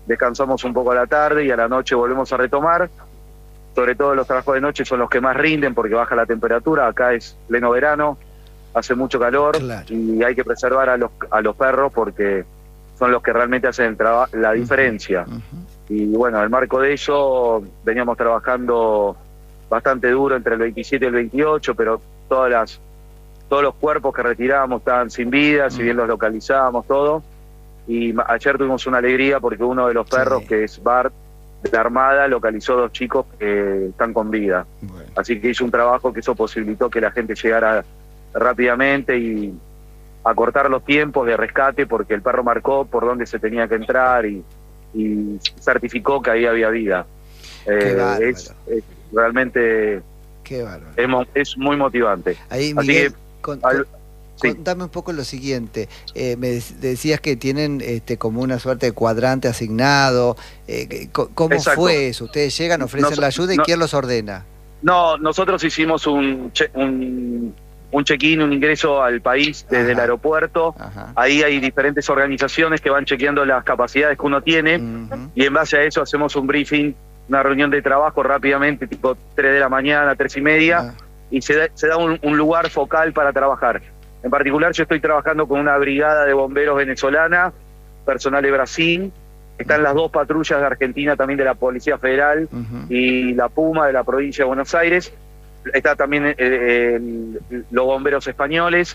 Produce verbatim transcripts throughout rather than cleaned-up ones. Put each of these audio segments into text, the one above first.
descansamos un poco a la tarde y a la noche volvemos a retomar. Sobre todo los trabajos de noche son los que más rinden porque baja la temperatura. Acá es pleno verano, hace mucho calor, claro, y hay que preservar a los, a los perros porque son los que realmente hacen el traba- la diferencia. Uh-huh, uh-huh. Y bueno, en el marco de eso veníamos trabajando bastante duro entre el veintisiete y el veintiocho, pero todas las, todos los cuerpos que retiramos estaban sin vida, uh-huh, si bien los localizábamos, todo. Y ayer tuvimos una alegría porque uno de los perros, sí, que es Bart, de la Armada, localizó dos chicos que están con vida. Bueno. Así que hizo un trabajo que eso posibilitó que la gente llegara rápidamente y acortar los tiempos de rescate, porque el perro marcó por dónde se tenía que entrar y, y certificó que ahí había vida. Eh, es, es realmente Qué bárbaro. Es, es muy motivante. Ahí, Miguel, Así que, con, al, sí. Contame un poco lo siguiente. Eh, me decías que tienen este, como una suerte de cuadrante asignado. Eh, ¿Cómo Exacto. fue eso? ¿Ustedes llegan, ofrecen Nos, la ayuda y no, quién los ordena? No, nosotros hicimos un, che, un, un check-in, un ingreso al país desde Ajá. el aeropuerto. Ajá. Ahí hay diferentes organizaciones que van chequeando las capacidades que uno tiene, uh-huh, y en base a eso hacemos un briefing, una reunión de trabajo rápidamente, tipo tres de la mañana, tres y media, uh-huh, y se da, se da un, un lugar focal para trabajar. En particular yo estoy trabajando con una brigada de bomberos venezolana, personal de Brasil, están uh-huh, las dos patrullas de Argentina también de la Policía Federal, uh-huh, y la Puma de la provincia de Buenos Aires, está también eh, eh, los bomberos españoles.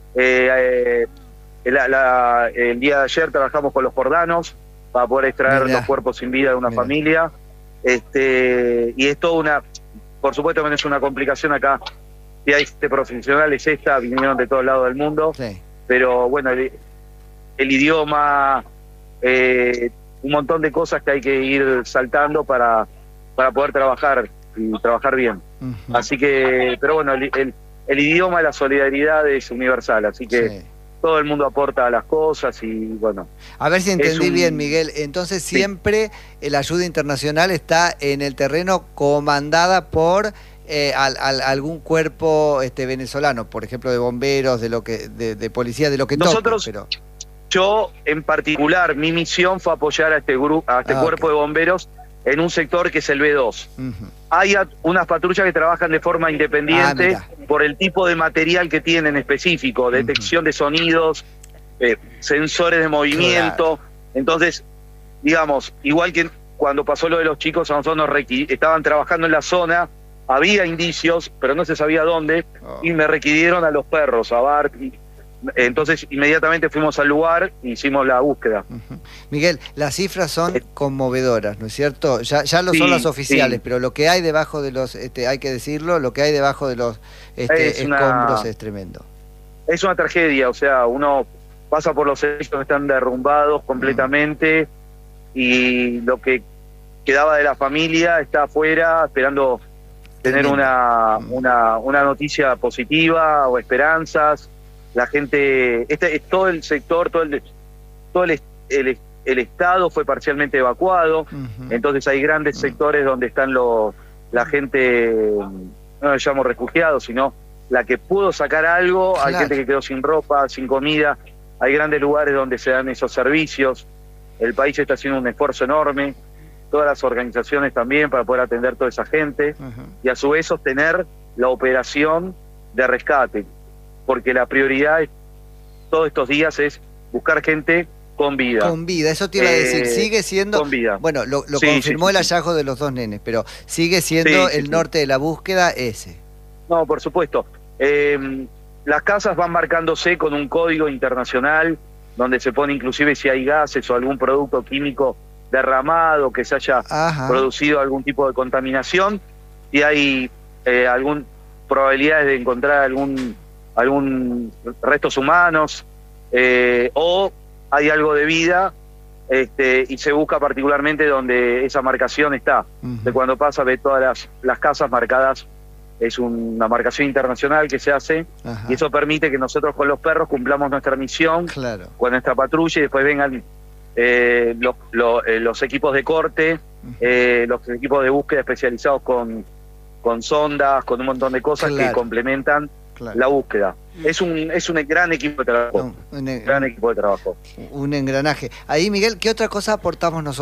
eh, eh, la, la, el día de ayer trabajamos con los jordanos para poder extraer Mirá. los cuerpos sin vida de una Mirá. familia, este, y es toda una, por supuesto que no es una complicación acá. Si hay este profesionales, esta, vinieron de todos lados del mundo, sí, pero bueno, el, el idioma, eh, un montón de cosas que hay que ir saltando para, para poder trabajar y trabajar bien. Uh-huh. Así que, pero bueno, el, el, el idioma de la solidaridad es universal, así que sí, todo el mundo aporta a las cosas y bueno. A ver si entendí un... bien, Miguel. Entonces siempre sí, la ayuda internacional está en el terreno comandada por... Eh, al, al, algún cuerpo este, venezolano, por ejemplo, de bomberos, de lo que, de, de policía, de lo que Nosotros, toque, pero... yo en particular, mi misión fue apoyar a este grupo, a este ah, cuerpo okay. de bomberos en un sector que es el B dos. Uh-huh. Hay a, unas patrullas que trabajan de forma independiente ah, por el tipo de material que tienen específico, detección uh-huh. de sonidos, eh, sensores de movimiento. Claro. Entonces, digamos, igual que cuando pasó lo de los chicos, a nosotros nos requ- estaban trabajando en la zona. Había indicios, pero no se sabía dónde, oh. y me requirieron a los perros, a Bart. Y, entonces, inmediatamente fuimos al lugar e hicimos la búsqueda. Uh-huh. Miguel, las cifras son eh, conmovedoras, ¿no es cierto? Ya, ya lo sí, son las oficiales, sí, pero lo que hay debajo de los, este, hay que decirlo, lo que hay debajo de los este, es escombros una, es tremendo. Es una tragedia, o sea, uno pasa por los edificios que están derrumbados completamente, uh-huh, y lo que quedaba de la familia está afuera esperando tener una, una, una noticia positiva o esperanzas. La gente, este, todo el sector, todo el, todo el, el, el estado fue parcialmente evacuado, uh-huh, entonces hay grandes uh-huh. sectores donde están los, la gente, no les llamo refugiados, sino la que pudo sacar algo, claro, hay gente que quedó sin ropa, sin comida, hay grandes lugares donde se dan esos servicios, el país está haciendo un esfuerzo enorme, todas las organizaciones también para poder atender a toda esa gente, uh-huh, y a su vez sostener la operación de rescate, porque la prioridad es, todos estos días es buscar gente con vida. Con vida, eso te iba a decir, eh, sigue siendo... Con vida. Bueno, lo, lo sí, confirmó sí, sí, el hallazgo de los dos nenes, pero sigue siendo sí, el sí, norte sí. de la búsqueda ese. No, por supuesto. Eh, las casas van marcándose con un código internacional, donde se pone inclusive si hay gases o algún producto químico derramado, que se haya Ajá. producido algún tipo de contaminación, y hay eh, algún probabilidades de encontrar algún algún restos humanos, eh, o hay algo de vida, este, y se busca particularmente donde esa marcación está. Uh-huh. De cuando pasa, ve todas las, las casas marcadas, es una marcación internacional que se hace, Ajá. y eso permite que nosotros con los perros cumplamos nuestra misión, claro, con nuestra patrulla, y después vengan Eh, los, los, eh, los equipos de corte, eh, los equipos de búsqueda especializados con, con sondas, con un montón de cosas, claro, que complementan, claro, la búsqueda. Es un es un gran equipo de trabajo, un, un, gran equipo de trabajo. Un engranaje. Ahí, Miguel, ¿qué otra cosa aportamos nosotros?